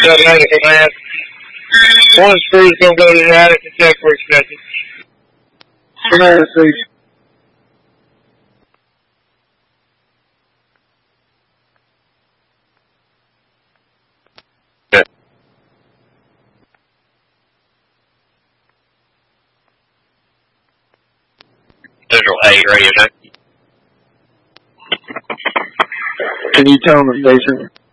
the attic and ask. One screw's gonna go to the attic and check for a second. Come on, let's see. Central 8 radio check. Can you tell them the station?